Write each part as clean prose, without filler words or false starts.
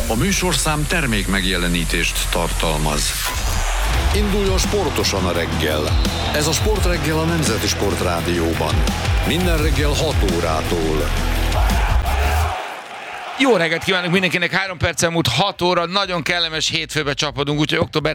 A műsorszám termék megjelenítést tartalmaz. Induljon sportosan a reggel. Ez a Sportreggel a Nemzeti Sportrádióban. Minden reggel 6 órától. Jó reggelt kívánok mindenkinek, 3 perccel múlt 6 óra, nagyon kellemes hétfőbe csapodunk, úgyhogy október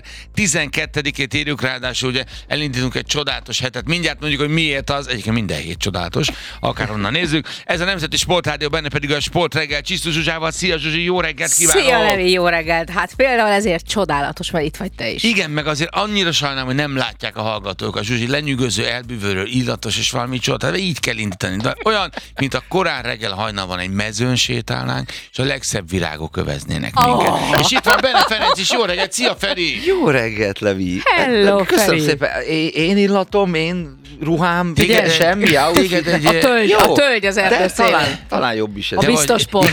12-ét írjuk, ráadásul ugye elindítunk egy csodálatos hetet. Mindjárt mondjuk, hogy miért az, egyébként minden hét csodálatos, akárhonnan nézzük. Ez a Nemzeti Sportrádió, benne pedig a Sportreggel Csisztus Zsuzsával. Szia Zsuzsi, jó reggelt kívánok! Szia Levi, jó reggelt! Hát például ezért csodálatos, mert itt vagy te is. Igen, meg azért annyira sajnálom, hogy nem látják a hallgatók. A Zsuzsi lenyűgöző, elbűvölő, illatos és valami csoda. Így kell indítani. De olyan, mint a korán reggel hajnalban egy mezőn sétálnánk, és a legszebb virágok öveznének minket. És itt van Bene Ferenc is, jó reggelt, szia Feri! Jó reggelt, Levi! Hello, köszönöm Feri. szépen, én illatom, én ruhám, Igen, semmi, A tölgy az erdő szélén. talán jobb is ez. A biztos pont.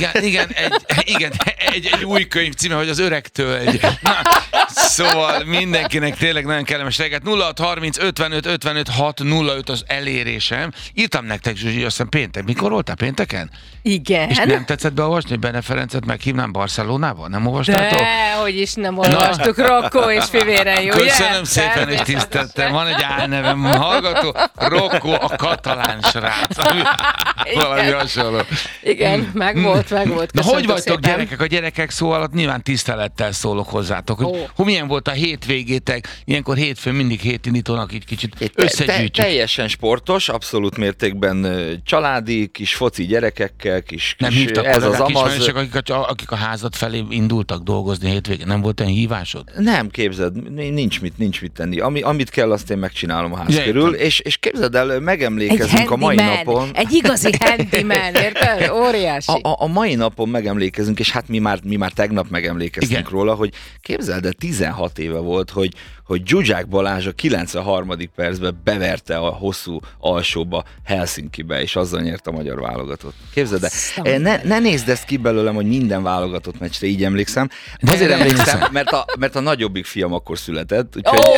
Igen, egy új könyv címe, hogy az öreg tölgy. Na, szóval mindenkinek tényleg nagyon kellemes reggelt. 0630 55 55 605 az elérésem. Írtam nektek, Zsuzsi, azt hiszem péntek. Mikor voltál, pénteken? Igen. És nem tetszett beolvasni, hogy Bene Ferencet meghívnám Barcelonába? Nem olvastátok? De, hogy is nem olvastuk, Rocco és fivére, jó? Köszönöm szépen, és tiszteltem. Van egy álnevem, hallgató, Rocco, a katalán srác. Valami hasonló. Igen, megvolt. Na, Köszönöm hogy vagytok szépen. gyerekek? A gyerekek szó alatt nyilván tisztelettel szólok hozzátok. Hogy milyen volt a hétvégétek? Ilyenkor hétfőn mindig hétindítónak így kicsit összegyűjtjük. Teljesen sportos, abszolút mértékben családi, kis foci gyerekekkel, kis Nem hívtak ez az ismerősök, akik a házad felé indultak dolgozni hétvégén? Nem volt olyan hívásod? Nem, képzeld, nincs mit tenni. Amit kell, azt én megcsinálom a ház Ja, körül, és képzeld el, megemlékezünk a mai napon. Egy igazi handyman, érted? Óriási. A mai napon megemlékezünk, és hát mi már tegnap megemlékeztünk Igen. róla, hogy képzeld el, 16 éve volt, hogy Zsuzsák Balázs a 93. percben beverte a hosszú alsóba Helsinkibe, és azzal nyert a magyar válogatott. Képzeld el, ne nézd ezt ki belőlem, hogy minden válogatott meccsre így emlékszem. Azért emlékszem, mert a nagyobbik fiam akkor született.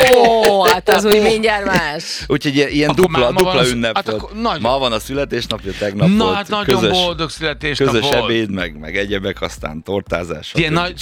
Hát az úgy mindjárt más. Úgyhogy ilyen Akkor ma dupla van ünnep hát volt. akkor nagy- Ma van a születésnapja, tegnap Na, volt. hát nagyon boldog születésnap közös volt. ebéd, meg egyebek, aztán tortázás. Ilyen nagy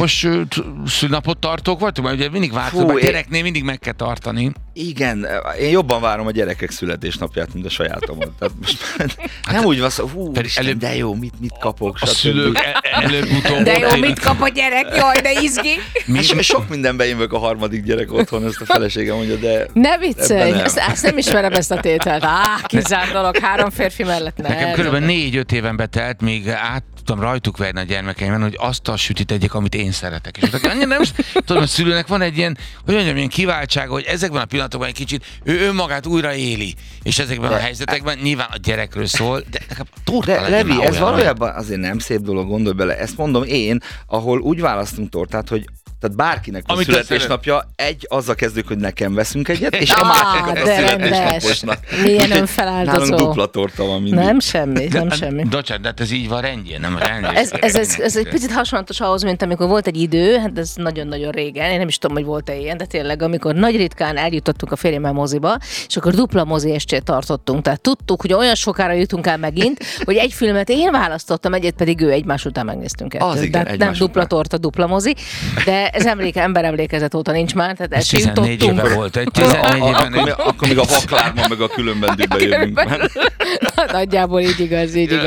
szülinapot tartók vagytok? Mert ugye mindig változó, mert gyereknél mindig meg kell tartani. Igen, én jobban várom a gyerekek születésnapját, mint a sajátomat. Tehát most nem úgy van szó, Isten, de jó, mit kapok, A szülők előbb-utóbb. De jó, mit kap a gyerek? Jaj, de izgi. Sok mindenben én vagyok a harmadik gyerek otthon, ezt a feleségem mondja, de... Ne viccelj, ebben nem. ezt nem ismerem ezt a tételt. Kizárt dolog, 3 férfi mellett ne. Nekem körülbelül 4-5 éven betelt, míg át tudtam rajtuk verni a gyermekeimben, hogy azt a sütit egyik, amit én szeretek. És annyira nem tudom, a szülőnek van egy ilyen, hogy mondjam, ilyen kiváltsága, hogy ezekben a pillanatokban egy kicsit ő önmagát újra éli. És ezekben a helyzetekben nyilván a gyerekről szól, de nekem torta legyen Levi, már ez olyan. valójában azért nem szép dolog, gondolj bele. Ezt mondom én, ahol úgy választunk tortát, hogy tehát bárkinek a Amit születésnapja, azzal kezdődik, hogy nekem veszünk egyet, és a másikat a de rendes. születésnaposnak. Milyen önfeláldozó. Nálunk dupla torta van mindig. Nem semmi. Bocsánat, de hát ez így van rendjén, nem rendjén. Ez egy picit hasonlatos ahhoz, mint amikor volt egy idő, hát ez nagyon-nagyon régen, én nem is tudom, hogy volt-e ilyen, de tényleg, amikor nagy ritkán eljutottunk a férjemmel moziba, és akkor dupla mozi estét tartottunk. Tehát tudtuk, hogy olyan sokára jutunk el megint, hogy egy filmet én választottam, egyet pedig ő, egymás után megnéztünk el. Az igen, de nem dupla torta, dupla mozi, de ez emberemlékezet óta nincs már, tehát ezt 14 éve volt, egy 14 éven. Akkor még a vaklárban, meg a különbendőbe jövünk. Nagyjából így igaz. Igen,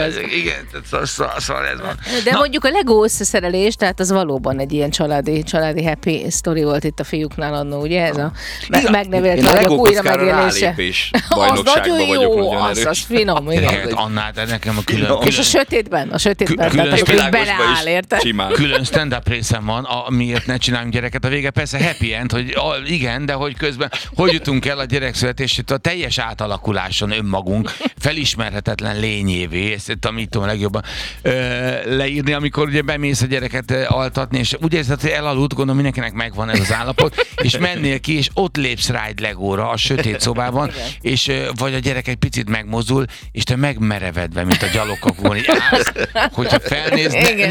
szóval ez van. De mondjuk a Lego összeszerelés, tehát az valóban egy ilyen családi happy story volt itt a fiúknál annó, ugye? Ez a megnevelt Én a nagyok Lego újra kockára megélése. rálépés Az bajnokságban nagyon vagyok jó, nagyon erős. az finom, igen. Annál, de nekem a külön És a sötétben, Külön tehát hogy világosba beleáll, is érted? simán. külön stand-up részem van, miért ne csináljunk gyereket a vége. Persze happy end, hogy igen, de hogy közben hogy jutunk el a gyerekszületésétől a teljes átalakuláson önmagunk, felismerhetetlen lényévé, ezt tudom a legjobban leírni, amikor ugye bemész a gyereket altatni, és úgy érzed, hogy elaludt, gondolom mindenkinek megvan ez az állapot, és mennél ki, és ott lépsz rá egy Legóra a sötét szobában, és vagy a gyerek egy picit megmozdul, és te megmerevedve, mint a gyalogkakukon, így állsz, hogyha felnéz,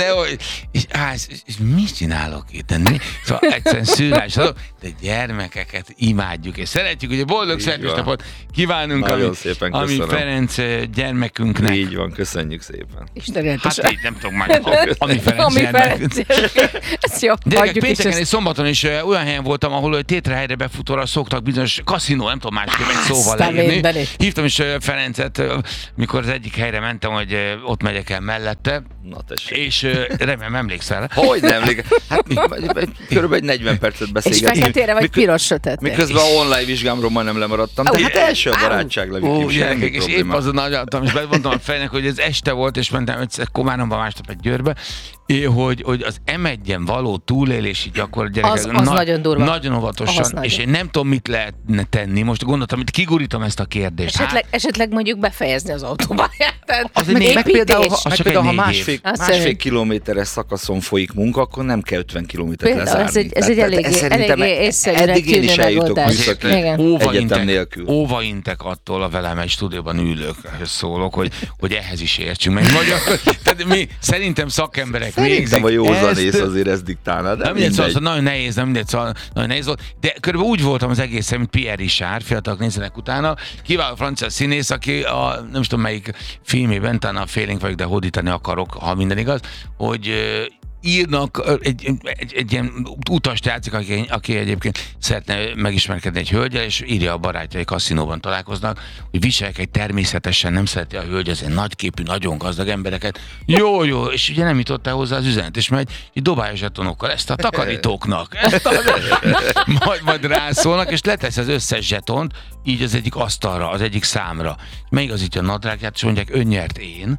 és mit csinálok itt? Szóval egyszerűen szűrás, de gyermekeket imádjuk, és szeretjük, hogy boldog születésnapot kívánunk, Nagyon ami szépen köszönöm. Ferenc gyermekünknek. Így van, köszönjük szépen. Hát így nem tudom már, Ami Ferenc gyermek. Ez jó, Gyerekek, pénteken és szombaton is olyan helyen voltam, ahol tétrehelyre befutóra szoktak bizonyos kaszinó, nem tudom másképp egy szóval leírni. Hívtam is Ferencet, mikor az egyik helyre mentem, hogy ott megyek el mellette. Na tessék. És remélem emlékszel. Hogy nem emlékszem? Hát körülbelül egy 40 percet beszélgetünk. És feketére vagy pirosra tettek. Miközben a online vizsgámról majdnem lemaradtam. De hát első a barátság levittem. És épp azon agyaltam, és mondtam a fejnek, hogy ez este volt, és mentem egyszer Komáromba, másnap egy Győrbe, hogy az M1-en való túlélési gyakorlat, gyerekek, az nagyon durva. Nagyon óvatosan, és én nem tudom, mit lehetne tenni. Most gondoltam, hogy kigurítom ezt a kérdést. Esetleg mondjuk befejezni az autópályát. Meg például, ha másfél kilométeres szakaszon folyik munka, akkor nem kell 50 kilométert lezárni. Ez egy eléggé észszerűen tűnő megoldás. Egyetem nélkül. Óvaintek attól a velem egy stúdióban ülők, szólok, hogy ehhez is értsünk meg. Tehát mi szerintem szakemberek Szerintem a józanész azért ezt diktálna, de mindegy. Szóval nagyon nehéz, nagyon nehéz volt. De körülbelül úgy voltam az egészen, mint Pierre Richard, fiatalok nézzenek utána, kiváló francia színész, aki nem tudom melyik filmében, talán a Félénk vagyok, de hódítani akarok, ha minden igaz, hogy írnak, egy ilyen utast játszik, aki egyébként szeretne megismerkedni egy hölgyel, és írja a barátjai kaszinóban találkoznak, hogy viselkedj természetesen, nem szereti a hölgy, az egy nagyképű, nagyon gazdag embereket. Jó, és ugye nem jutott el hozzá az üzenet, és megy, így dobálja zsetonokkal ezt a takarítóknak. Majd rászólnak, és letesz az összes zsetont, így az egyik asztalra, az egyik számra. Megigazítja a nadrágját, és mondják, ön nyert én.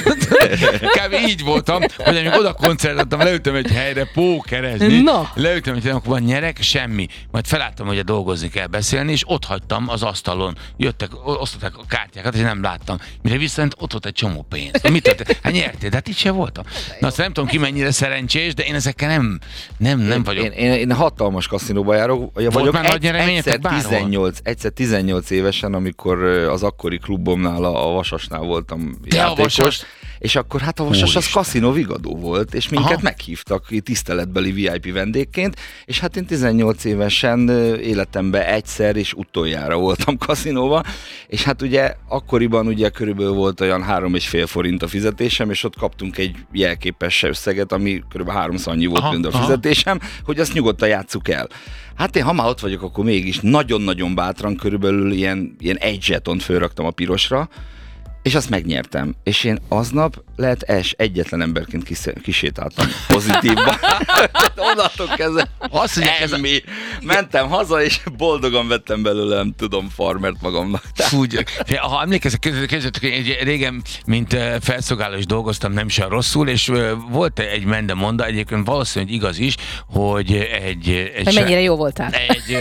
Kb. Így voltam, hogy amikor oda koncertáltam, leültem egy helyre pókerezni, leültem egy helyre, akkor van nyerek, semmi. Majd felálltam, hogy dolgozni kell beszélni, és ott hagytam az asztalon. Osztották a kártyákat, és nem láttam. Mire visszament, ott volt egy csomó pénz. Mit történt? Hát nyertél, de hát itt sem voltam. Na azt nem tudom ki mennyire szerencsés, de én ezekkel nem vagyok. Én hatalmas kaszinóba járok. Volt már nagy nyereményetek bárhol? Egyszer 18 évesen, amikor az akkori klubomnál, a Vasasnál voltam játékos. És akkor hát a Vasas az kaszinó vigadó volt, és minket meghívtak tiszteletbeli VIP vendégként, és hát én 18 évesen életemben egyszer és utoljára voltam kaszinóba, és hát ugye akkoriban ugye körülbelül volt olyan 3,5 forint a fizetésem, és ott kaptunk egy jelképes összeget, ami körülbelül 3-szor annyi volt, mint a fizetésem, hogy azt nyugodtan játsszuk el. Hát én, ha már ott vagyok, akkor mégis nagyon-nagyon bátran körülbelül ilyen egy zsetont fölraktam a pirosra, és azt megnyertem. És én aznap egyetlen emberként kisétáltam pozitívban. Onnantól kezdve semmi. Mentem haza, és boldogan vettem belőle, nem tudom, farmert magamnak. Ha emlékeztek, régen, mint felszolgáló is dolgoztam, nem is rosszul, és volt egy mendemonda, egyébként valószínűleg igaz is, hogy egy mennyire jó voltál?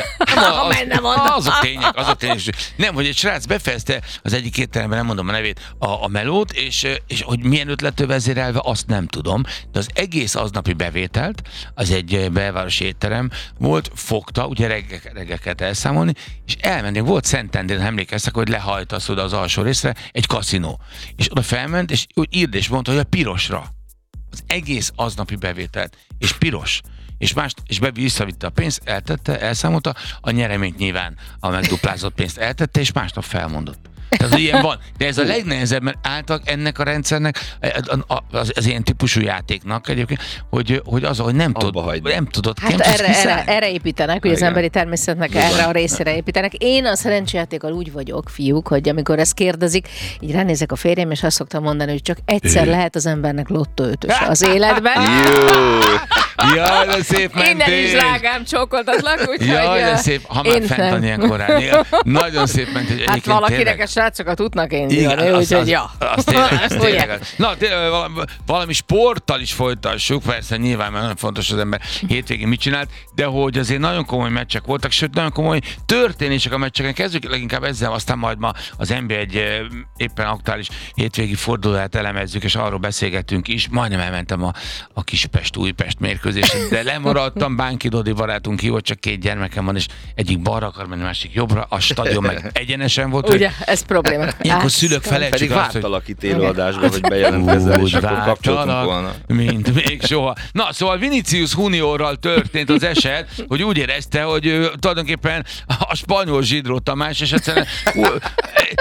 Azok tények. Nem, hogy egy srác befejezte az egyik étteremben, nem mondom a nevét, a melót, és hogy milyen ötlettől vezérelve, azt nem tudom, de az egész aznapi bevételt, az egy belvárosi étterem volt, fogta, ugye reggeket elszámolni, és elmenni. Volt Szentendrén, emlékeztek, hogy lehajtasz oda az alsó részre, egy kaszinó. És oda felment, és úgy írd és mondta, hogy a pirosra. Az egész aznapi bevételt. És piros. És visszavitte a pénzt, eltette, elszámolta, a nyereményt nyilván a megduplázott pénzt eltette, és másnap felmondott. Tehát ilyen van. De ez a legnehezebb, mert által ennek a rendszernek, az ilyen típusú játéknak egyébként, hogy az, hogy nem tudod. Hát erre építenek, hogy az emberi természetnek erre a részére építenek. Én a szerencsejátékkal úgy vagyok, fiúk, hogy amikor ezt kérdezik, így ránézek a férjem, és azt szoktam mondani, hogy csak egyszer lehet az embernek lottó-ötöse az életben. Jaj, de szép mentés! Innen is drágám csókoltatlak, úgyhogy... Jaj, de szép, ha már fent van ilyen korán. Nagyon szép mentés. Hát valakinek a srácokat tudnak indulni, úgyhogy ja. Azt tényleg. Na, valami sporttal is folytassuk, persze nyilván nagyon fontos az ember hétvégén mit csinált, de hogy azért nagyon komoly meccsek voltak, sőt nagyon komoly történések a meccseken. Kezdjük leginkább ezzel, aztán majd ma az NBA egy éppen aktuális hétvégi fordulóját elemezzük, és arról beszélgettünk is. Majdnem elmentem a Kispest-Újpest mérkőzésre, de lemaradtam, Bánki Dodi barátunk hívott, csak 2 gyermekem van, és egyik balra akar menni, másik jobbra, a stadion meg egyenesen volt. Ugye, ez probléma. Ilyenkor szülők felejtsük azt, hogy... Vártalak itt élőadásban, hogy bejelentkezzel, és akkor kapcsoltunk volna. Mint még soha. Na, szóval Vinicius Juniorral történt az eset, hogy úgy érezte, hogy tulajdonképpen a spanyol Zsidró Tamás, és egyszerűen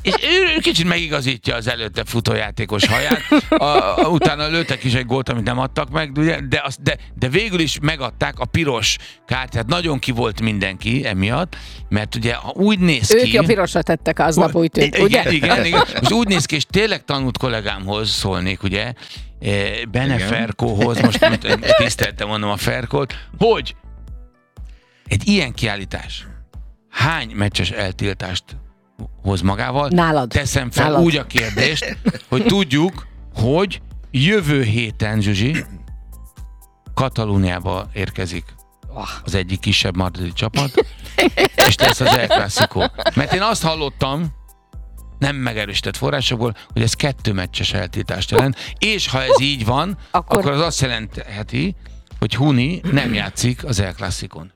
És ő kicsit megigazítja az előtte futójátékos haját, utána lőttek is egy gólt, amit nem adtak meg, ugye? De végül is megadták a piros kártyát. Nagyon ki volt mindenki emiatt, mert ugye úgy néz ki... Ők a pirosra tettek aznap, úgy tűnt, ugye? Igen. Most úgy néz ki, és tényleg tanult kollégámhoz szólnék, ugye, Bene Ferkóhoz, most tiszteltem mondom a Ferkót, hogy egy ilyen kiállítás hány meccses eltiltást hoz magával? Nálad. Teszem fel úgy a kérdést, hogy tudjuk, hogy jövő héten, Zsuzsi, Katalóniába érkezik az egyik kisebb madridi csapat, és lesz az El Clásico. Mert én azt hallottam, nem megerősített forrásokból, hogy ez 2 meccses eltiltást jelent, és ha ez így van, akkor az azt jelentheti, hogy Huni nem játszik az El Clászicon.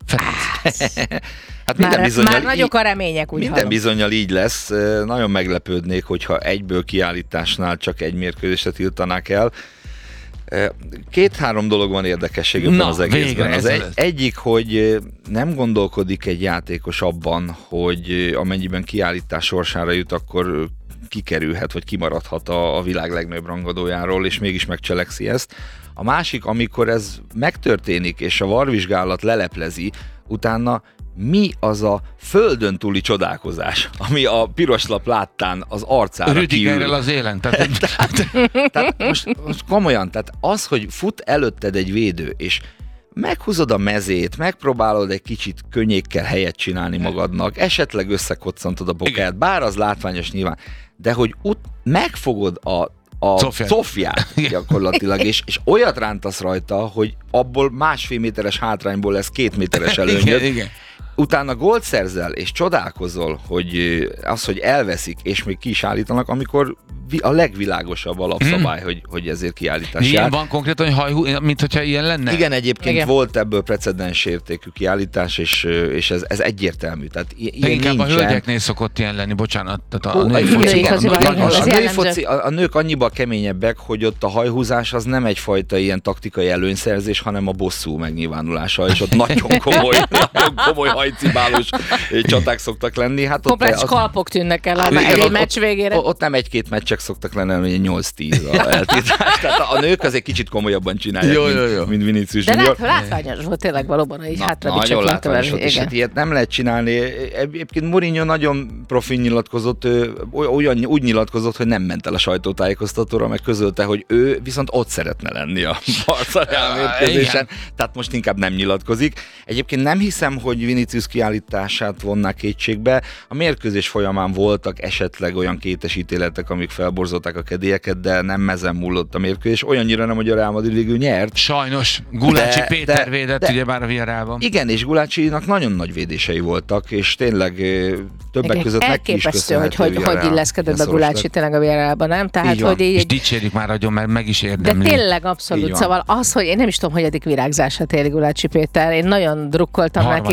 Hát már nagyok a remények, úgy minden bizonnyal így lesz. Nagyon meglepődnék, hogyha egyből kiállításnál csak egy mérkőzést tiltanák el. 2-3 dolog van érdekességében az egészben. Az egyik, hogy nem gondolkodik egy játékos abban, hogy amennyiben kiállítás sorsára jut, akkor kikerülhet, vagy kimaradhat a világ legnagyobb rangadójáról, és mégis megcselekszi ezt. A másik, amikor ez megtörténik, és a VAR-vizsgálat leleplezi, utána mi az a földön túli csodálkozás, ami a piroslap láttán az arcára Rüdigerrel az élen. Tehát most komolyan, tehát az, hogy fut előtted egy védő, és meghúzod a mezét, megpróbálod egy kicsit könnyékkel helyet csinálni magadnak, esetleg összekoccantod a bokáját, bár az látványos nyilván, de hogy megfogod a Sofját gyakorlatilag, és olyat rántasz rajta, hogy abból 1,5 méteres hátrányból lesz 2 méteres előnyöd. Igen. Utána gólt szerzel, és csodálkozol, hogy az, hogy elveszik, és még ki is állítanak, amikor a legvilágosabb alapszabály, hogy ezért kiállítás jár. Ilyen van konkrétan, hogy mint hogyha ilyen lenne? Igen, egyébként volt ebből precedens értékű kiállítás, és ez egyértelmű. Tehát inkább nincsen. A hölgyeknél szokott ilyen lenni, bocsánat. Tehát a nők annyiban keményebbek, hogy ott a hajhúzás az nem egyfajta ilyen taktikai előnyszerzés, hanem a bosszú megnyilvánulása, és ott nagyon komoly hajcibálós csaták szoktak lenni. Hát komplex kalpok tűnnek el egy meccs végére. Ott nem 1-2 meccsek szoktak lenni, hanem 8-10 a eltiltás. Tehát a nők azért kicsit komolyabban csinálják, mint Vinicius Junior. De látványos volt tényleg valóban, hogy nagyon látványos volt, és hát ilyet nem lehet csinálni. Egyébként Mourinho nagyon profin nyilatkozott, úgy nyilatkozott, hogy nem ment el a sajtótájékoztatóra, meg közölte, hogy ő viszont ott szeretne lenni a Barca Real mérkőzésen, tehát most inkább nem nyilatkozik. Egyébként nem hiszem, hogy Vinicius kiállítását vonnák kétségbe. A mérkőzés folyamán voltak esetleg olyan kétes ítéletek, amik felborzolták a kedélyeket, de nem ezen múlott a mérkőzés. Olyannyira nem, hogy a Real Madrid végül nyert. Sajnos. Gulácsi Péter védett ugyebár a Villarrealban. Igen, és Gulácsinak nagyon nagy védései voltak, és tényleg többek között meg ki is köszönhető. Hogy illeszkedett be Gulácsi tényleg a Villarrealban, nem? Tehát, hogy és dicsérjük már agyon, mert meg is érdemli. De tényleg abszolút. Szóval az, hogy én nem is tudom, hogy eddig virágzását éri Gulácsi Péter. Én nagyon drukkoltam neki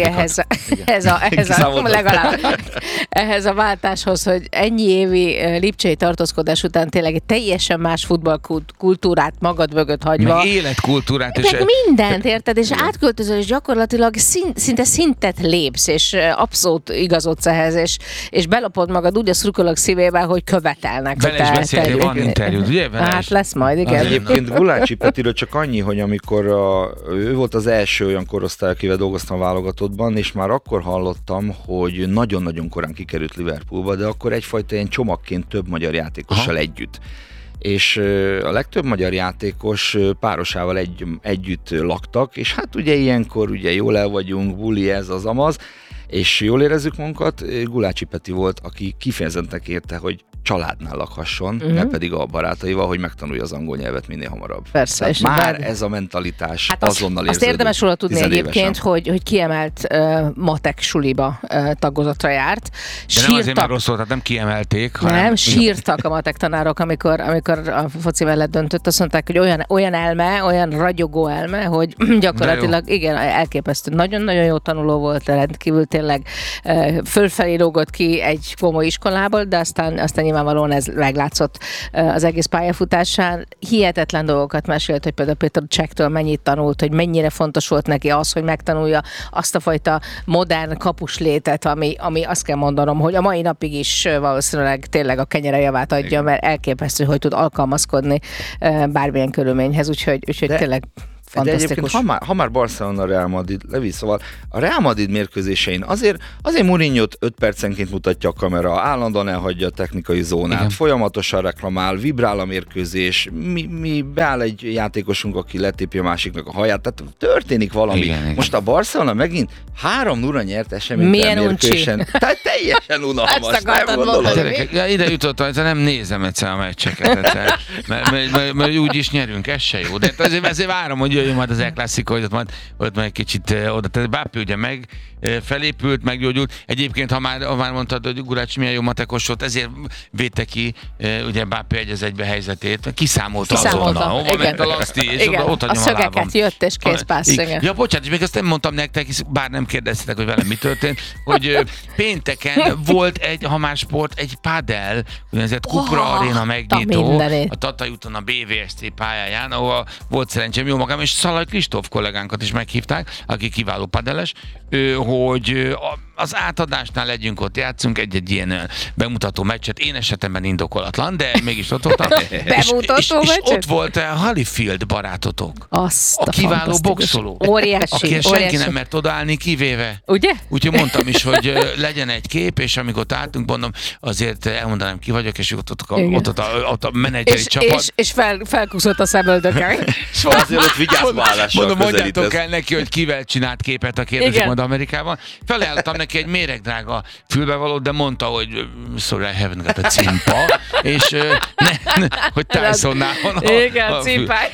ehhez a váltáshoz, hogy ennyi évi lipcsei tartózkodás után tényleg egy teljesen más futballkultúrát magad mögött hagyva. Meg életkultúrát. Meg mindent, érted? És átköltözöl, és gyakorlatilag szinte szintet lépsz, és abszolút igazodsz ehhez, és belopod magad úgy a szurkolók szívébe, hogy követelnek. Vele is beszélni, van interjút, ugye? Hát lesz majd, igen. Egyébként Gulácsi Petiről csak annyi, hogy amikor ő volt az első olyan korosztály, akivel dolgoztam a válogatottban, és már akkor hallottam, hogy nagyon-nagyon korán kikerült Liverpoolba, de akkor egyfajta ilyen csomagként több magyar játékossal együtt. És a legtöbb magyar játékos párosával együtt laktak, és hát ugye ilyenkor ugye jól el vagyunk, buli ez az amaz, és jól érezzük magunkat. Gulácsi Peti volt, aki kifejezetten kérte, hogy családnál lakhasson, ne pedig a barátaival, hogy megtanulja az angol nyelvet minél hamarabb. Persze. És már ez a mentalitás azonnal érződik. Azt érdemes róla tudni egyébként, hogy kiemelt matek suliba tagozatra járt. De nem azért már rossz volt, tehát nem kiemelték, hanem... Nem, sírtak a matek tanárok, amikor a foci mellett döntött, azt mondták, hogy olyan elme, olyan ragyogó elme, hogy gyakorlatilag igen, elképesztő. Nagyon-nagyon jó tanuló volt, rendkívül tényleg fölfelé lógott ki egy komoly iskolából, de aztán nyilván nyilvánvalóan ez meglátszott az egész pályafutásán. Hihetetlen dolgokat mesélt, hogy például Petr Csektől mennyit tanult, hogy mennyire fontos volt neki az, hogy megtanulja azt a fajta modern kapuslétet, ami azt kell mondanom, hogy a mai napig is valószínűleg tényleg a kenyere javát adja, mert elképesztő, hogy tud alkalmazkodni bármilyen körülményhez, úgyhogy tényleg fantasztikus. De egyébként, ha már Barcelona, Real Madrid, Levi, szóval a Real Madrid mérkőzésein azért Mourinho-t 5 percenként mutatja a kamera, állandóan elhagyja a technikai zónát, igen, folyamatosan reklamál, vibrál a mérkőzés, mi beáll egy játékosunk, aki letépje a másiknak a haját, tehát történik valami. Igen. Most a Barcelona megint 3-0 nyert eseménytelen mérkőzésen. Tehát teljesen unalmas, nem gondolod? Ide jutottam, hogy nem nézem egyszer a meccseket, mert úgy is nyerünk, ez se jó. De azért várom, hogy jöjjön majd az El Clásico, hogy ott majd egy kicsit oda. Tehát Mbappé ugye felépült, meggyógyult. Egyébként, ha már mondtad, hogy Gulácsi milyen jó matekos volt, ezért védte ki ugye Mbappé 1-1 helyzetét. Kiszámolta azonnal. Hova ment a laszti, és ott a szögeket jött, és kész passz. Ja, bocsánat, és még azt nem mondtam nektek, bár nem kérdeztetek, hogy velem mi történt, hogy pénteken volt ha már sport, egy padel, úgynevezett Cupra Arena megnyitó, a Tatai úton a BVSC pályáján, ahol volt szerencsém jó magam, és Szalai Kristóf kollégánkat is meghívták, aki kiváló padeles, hogy az átadásnál legyünk ott, játszunk egy ilyen bemutató meccset, én esetemben indokolatlan, de mégis ott voltam. és ott volt Holyfield barátotok. A kiváló boxoló. Óriási. Aki senki nem mert odaállni, kivéve. Ugye? Úgyhogy mondtam is, hogy legyen egy kép, és amikor ott álltunk, mondom, azért elmondanám, ki vagyok, és ott a menedzseri csapat. És felkuszott a szemöldökkel. Szóval azért ott vigyázválással mondom, mondjátok el neki, hogy kivel csinált képet a kérdezik majd Amerikában. Felajánlottam neki egy méregdrága fülbevalót, de mondta, hogy sorry, I haven't got a cimpa, és hogy Tysonnál van a cimpáj.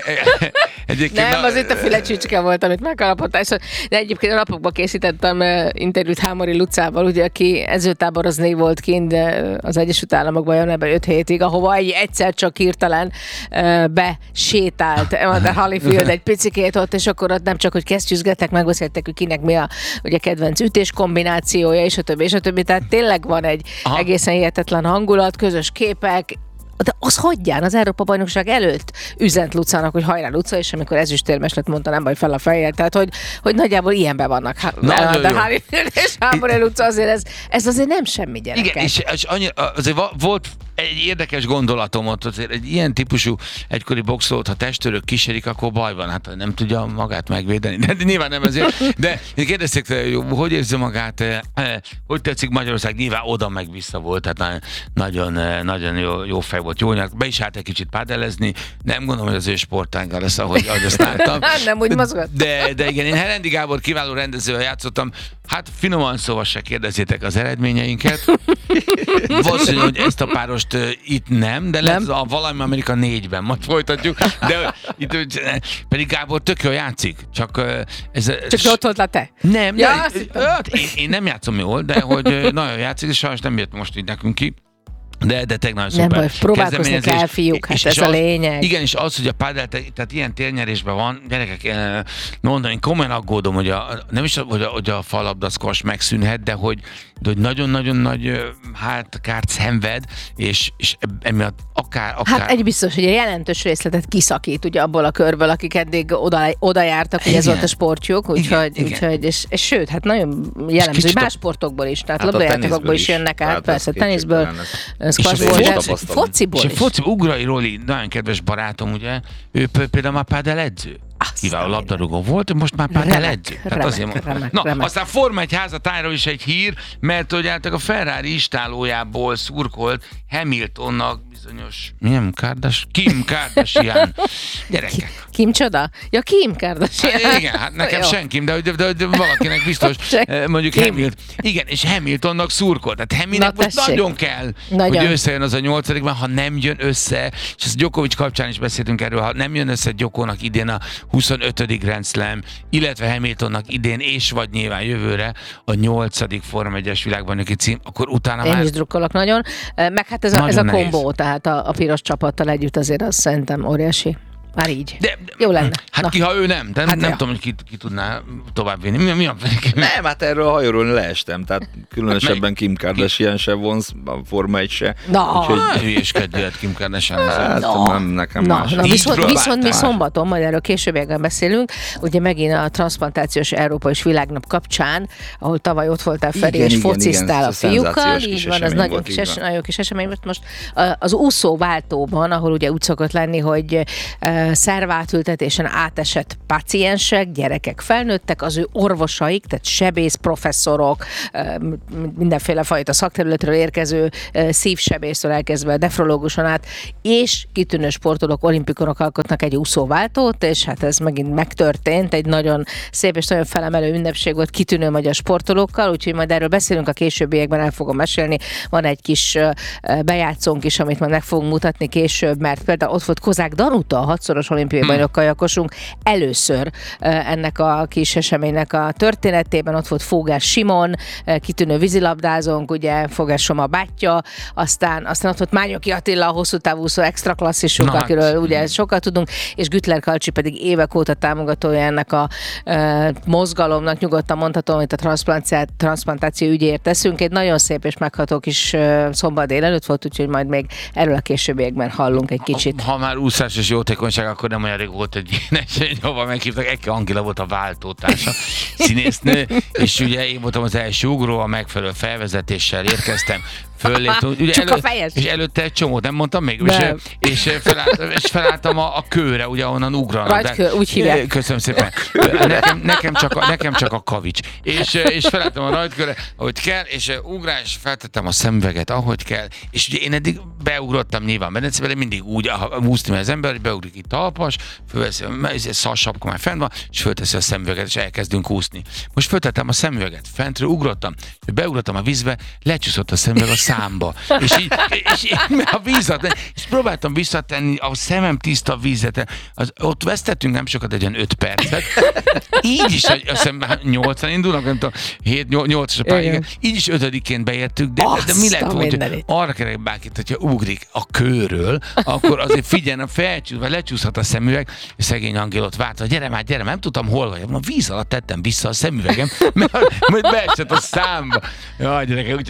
Nem, az itt a filecsicske volt, amit megkalapott. De egyébként a napokban készítettem interjút Hámori Lucával, ugye, aki edzőtáborozni volt kint az Egyesült Államokban januárban 5 hétig, ahova egyszer csak hirtelen besétált a Holyfield egy picikét ott, és akkor ott nem csak, hogy kesztyűzgettek, megbeszéltek, hogy kinek mi a ugye, kedvenc ütés kombinációja, és a többi. Tehát tényleg van egy egészen hihetetlen hangulat, közös képek. De az hagyján az Európa-bajnokság előtt üzent Lucának, hogy hajrá Luca, és amikor ezüstérmes lett, mondta, nem baj, fel a fejjel. Tehát, hogy nagyjából ilyenben vannak. De Holyfield és Hámori Luca azért ez azért nem semmi, gyerekek. Igen, és azért volt egy érdekes gondolatom ott, azért egy ilyen típusú egykori boxolót, ha testőrök kísérik, akkor baj van, hát nem tudja magát megvédeni. De nyilván nem ezért. De kérdezték, hogy érzi magát, hogy tetszik Magyarország, nyilván oda meg vissza volt, tehát nagyon jó fej volt, jó nyert, be is állt egy kicsit pádelezni, nem gondolom, hogy az ő sportággal lesz, ahogy azt láttam. Nem úgy mozgott. De igen, én Herendi Gábor kiváló rendezővel játszottam, hát finoman szóval se kérdezzétek az eredményeinket. Valószínű, hogy ezt a párost itt nem, de lesz a Valami Amerika 4-ben, majd folytatjuk. De itt pedig Gábor tök jól játszik, csak ott volt le te? Nem, én nem játszom jól, de hogy nagyon játszik, és sajnos nem jött most így nekünk ki. De tényleg nagyon szuper. Nem baj, próbálkozni kell, fiúk, hát ez a lényeg. Igen, és az, hogy a pádel, tehát ilyen térnyerésben van, gyerekek, mondom, én komolyan aggódom, hogy nem is, hogy a falabdaszkos megszűnhet, de hogy nagyon-nagyon nagy kárt szenved, és emiatt akár... Hát egy biztos, hogy egy jelentős részletet kiszakít ugye abból a körből, akik eddig oda jártak, hogy ez volt a sportjuk, úgyhogy és sőt, hát nagyon jellemző, hogy más sportokból is, tehát labdajátékokból is jönnek át, persze, teniszből, squashból, fociból is. És Ugrai Roli, nagyon kedves barátom, ugye, ő például már pádel edző. Kiváló labdarúgó volt, most már pádel edző. Remek. Aztán Forma 1 házatájról is egy hír, mert hogy a Ferrari istálójából szurkolt Hamiltonnak bizonyos, Kim Kardashian. Gyerekek. Kim csoda? Ja, Kim Kardashian. Hát igen, hát nekem senki, de valakinek biztos mondjuk Hamilton. Igen, és Hamiltonnak szurkolt. Tehát Hamiltonnak most nagyon kell, hogy összejön az a 8-ban, ha nem jön össze, és ezt Djokovic kapcsán is beszéltünk erről, ha nem jön össze Djokónak idén a 25. Grand Slam, illetve Hamiltonnak idén, és vagy nyilván jövőre a 8. Forma 1-es világbajnoki cím, akkor utána én is drukkolok nagyon. Meg hát ez a kombó, tehát a piros csapattal együtt azért azt szerintem óriási. Már így. Jó lenne. Hát ha ő nem, de nem tudom, hogy ki tudná továbbvinni. Mi a Nem, hát erről a hajóról leestem, tehát különösebben Kim Kardashian se vonz, a Forma 1 se. Hülyeskedőt Kim Kardashian. Hát nem, nekem más. Viszont mi szombaton, majd erről későbbiekben beszélünk, ugye megint a transzplantációs Európa és Világnap kapcsán, ahol tavaly ott voltál Feri, és fociztál a fiúkkal, így van, az nagyon kis esemény volt. Most az úszóváltóban, ahol ugye úgy szokott lenni, hogy szervátültetésen átesett páciensek, gyerekek, felnőttek, az ő orvosaik, tehát sebész professzorok, mindenféle fajta szakterületről érkező szívsebésztől elkezdve a nefrológuson át, és kitűnő sportolók, olimpikonok alkotnak egy úszóváltót, és hát ez megint megtörtént, egy nagyon szép és nagyon felemelő ünnepség volt kitűnő magyar sportolókkal, úgyhogy majd erről beszélünk a későbbiekben, el fogom mesélni. Van egy kis bejátszónk is, amit majd meg fogunk mutatni később, mert például ott volt Kozák Danuta, a 6-szoros olimpiai bajnok kajakosunk, először ennek a kis eseménynek a történetében, ott volt Fogás Simon, kitűnő vízilabdázónk, ugye Fogás Soma bátyja, aztán ott volt Mányoki Attila, a hosszú távúszó extra klasszisunk, akiről ugye sokat tudunk, és Güttler Kalcsi pedig évek óta támogatója ennek a mozgalomnak, nyugodtan mondhatom, hogy a transzplantáció ügyéért teszünk. Egy nagyon szép és megható kis szombat délelőtt volt, úgyhogy majd még erről a későbbiekben hallunk egy kicsit. Ha már úszás és jótékonyság, akkor nem olyan rég volt egy ilyen esély, ahova meghívtak. Eke Angela volt a váltótársa, színésznő, és ugye én voltam az első ugró, a megfelelő felvezetéssel érkeztem. És előtte egy csomót, nem mondtam még? És felálltam a kőre, ugye onnan ugranak. Rajtkő, úgy hívják. Köszönöm szépen. Nekem csak a kavics. És felálltam a rajtkőre, ahogy kell, és ugrás, feltettem a szemüveget, ahogy kell, és ugye én eddig beugrottam nyilván medencébe, de mindig úgy úszni az ember, hogy beugrik itt talpas, fölveszi a szalsapka már fenn van, és fölteszi a szemüveget, és elkezdünk úszni. Most föltettem a szemüveget, fentről ugrottam, beugrottam a vízbe, lecsúszott a szemüveg a számba. És a vízat, és próbáltam visszatenni a szemem tiszta vízet. Ott vesztettünk nem sokat, egy olyan 5 percet. Így is, azt hiszem 8-an indulnak, nem tudom, 7-8-as a pályán. Így is 5-ként beértük, de mi lett, hogy arra kerek bárkit, hogyha ugrik a kőről, akkor azért figyelj, felcsúszva, lecsúszhat a szemüveg, és szegény Angél ott várt, hogy gyere már, nem tudtam, hol vagy. A víz alatt tettem vissza a szemüvegem, mert beesett a számba. Jaj, gyerekek,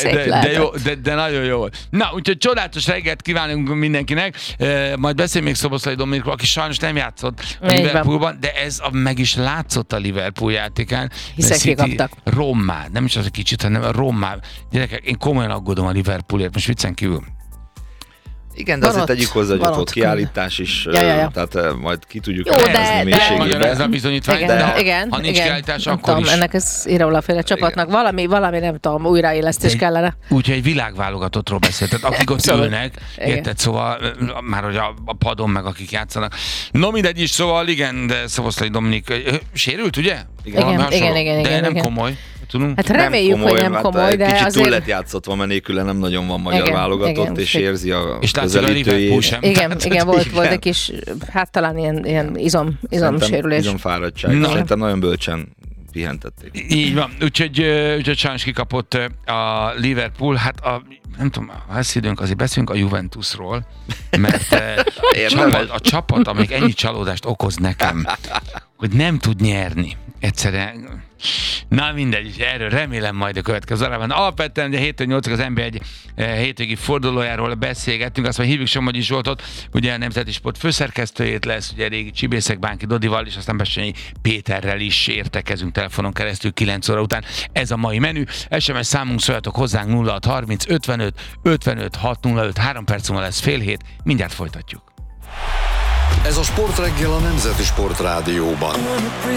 de nagyon jó volt. Na, úgyhogy csodálatos reggelt kívánunk mindenkinek. Majd beszélünk még Szoboszlai Dominikról, aki sajnos nem játszott a Liverpoolban, de ez meg is látszott a Liverpool játékán. Hiszen kikaptak. Rommá, nem is az a kicsit, hanem a rommá. Gyerekek, én komolyan aggódom a Liverpoolért, most viccen kívül. Igen, de azért tegyük hozzá, hogy ott volt kiállítás is, tehát majd ki tudjuk helyezni mélységébe. Ez a bizonyítvány, igen, ha nincs kiállítás, akkor tudom, is. Ennek ez Iraulaféle csapatnak valami nem tudom, újraélesztés kellene. Úgyhogy egy világválogatottról beszélt, tehát akik ott ülnek, érted, szóval már hogy a padon meg akik játszanak. No mindegy is, szóval igen, de Szoboszlai Dominik sérült, ugye? Igen. De nem komoly. Tudunk? Hát reméljük, hogy nem komoly, de kicsit azért... túl lett játszotva, mert nélküle nem nagyon van magyar válogatott, és érzi a közelítőjét. Igen, volt egy kis, hát talán ilyen izomsérülés. Izomfáradtság. Szerintem nagyon bölcsen pihentették. Így van, úgyhogy sajnos kikapott a Liverpool, hát nem tudom, ha lesz időnk, azért beszélünk a Juventusról, mert a csapat, amelyik ennyi csalódást okoz nekem, hogy nem tud nyerni. Egyszerűen. Na mindegy, erről remélem majd a következő órában. Alapvetően ugye 7-8-ig az NBA egy hétvégi fordulójáról beszélgettünk, azt mondja, hívjuk Somogyi Zsoltot, ugye a Nemzeti Sport főszerkesztőjét lesz, ugye régi Csibészek Bánki Dodival, és aztán Besenyi Péterrel is értekezünk telefonon keresztül 9 óra után. Ez a mai menü. SMS számunk, szóljatok hozzánk 0630 55 605, 3 perc múlva lesz 6:30, mindjárt folytatjuk. Ez a Sportreggel a Nemzeti Sport Rádióban.